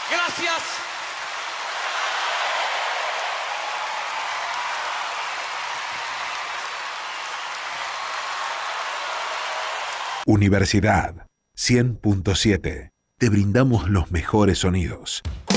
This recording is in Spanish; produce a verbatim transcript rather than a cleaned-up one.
Gracias. Universidad cien punto siete. Te brindamos los mejores sonidos.